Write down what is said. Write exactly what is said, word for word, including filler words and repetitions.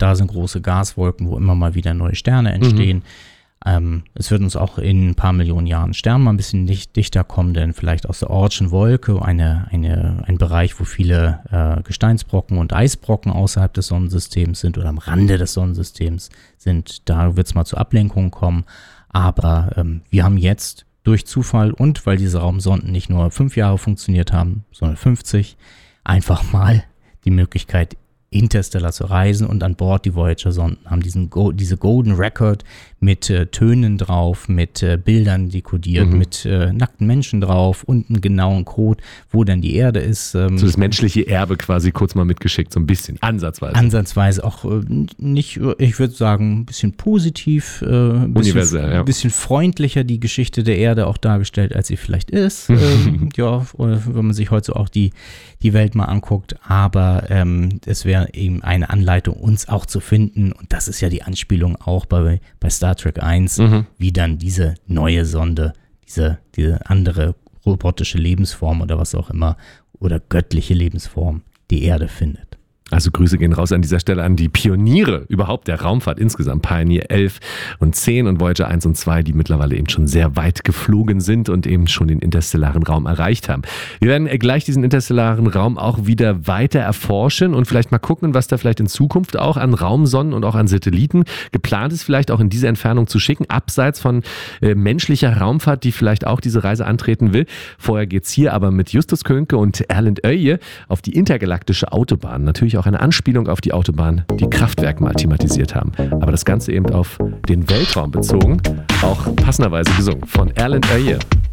da sind große Gaswolken, wo immer mal wieder neue Sterne entstehen. Mhm. Ähm, es wird uns auch in ein paar Millionen Jahren Sternen mal ein bisschen nicht dichter kommen, denn vielleicht aus der Oortschen Wolke, eine, eine, ein Bereich, wo viele äh, Gesteinsbrocken und Eisbrocken außerhalb des Sonnensystems sind oder am Rande des Sonnensystems sind, da wird es mal zu Ablenkungen kommen. Aber ähm, wir haben jetzt durch Zufall und weil diese Raumsonden nicht nur fünf Jahre funktioniert haben, sondern fünfzig, einfach mal die Möglichkeit, interstellar zu reisen, und an Bord die Voyager-Sonden haben diesen Go- diese Golden Record mit äh, Tönen drauf, mit äh, Bildern dekodiert, mhm. mit äh, nackten Menschen drauf und einen genauen Code, wo dann die Erde ist. Ähm, so das menschliche Erbe quasi kurz mal mitgeschickt, so ein bisschen, ansatzweise. Ansatzweise auch äh, nicht, ich würde sagen, ein bisschen positiv, äh, ein bisschen, universell, ja. Ein bisschen freundlicher die Geschichte der Erde auch dargestellt, als sie vielleicht ist. ähm, ja, oder wenn man sich heute so auch die, die Welt mal anguckt, aber ähm, es wäre eben eine Anleitung, uns auch zu finden, und das ist ja die Anspielung auch bei, bei Star Trek eins, mhm. wie dann diese neue Sonde, diese, diese andere robotische Lebensform oder was auch immer, oder göttliche Lebensform die Erde findet. Also Grüße gehen raus an dieser Stelle an die Pioniere überhaupt der Raumfahrt insgesamt, Pioneer elf und zehn und Voyager eins und zwei, die mittlerweile eben schon sehr weit geflogen sind und eben schon den interstellaren Raum erreicht haben. Wir werden gleich diesen interstellaren Raum auch wieder weiter erforschen und vielleicht mal gucken, was da vielleicht in Zukunft auch an Raumsonden und auch an Satelliten geplant ist, vielleicht auch in diese Entfernung zu schicken, abseits von äh, menschlicher Raumfahrt, die vielleicht auch diese Reise antreten will. Vorher geht's hier aber mit Justus Könke und Erlend Øye auf die intergalaktische Autobahn. Natürlich auch eine Anspielung auf die Autobahn, die Kraftwerk mal thematisiert haben. Aber das Ganze eben auf den Weltraum bezogen, auch passenderweise gesungen von Erlend Øye.